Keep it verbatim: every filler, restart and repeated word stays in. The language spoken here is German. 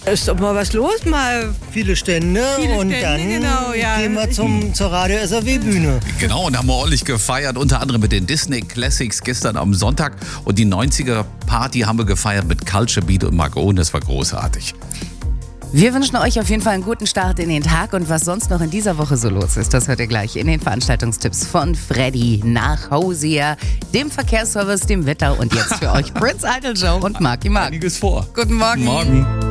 Ist doch mal was los, mal Viele Stände viele und Stände, dann genau, ja. gehen wir zum, zur Radio S R W-Bühne. Genau, und haben wir ordentlich gefeiert, unter anderem mit den Disney Classics gestern am Sonntag. Und die neunziger-Party haben wir gefeiert mit Culture Beat und Marc Owen, das war großartig. Wir wünschen euch auf jeden Fall einen guten Start in den Tag und was sonst noch in dieser Woche so los ist, das hört ihr gleich in den Veranstaltungstipps von Freddy nach Hausia, dem Verkehrsservice, dem Wetter und jetzt für euch Prince Idol Joe und Marky Mark. Einiges vor. Guten Morgen. Morgen.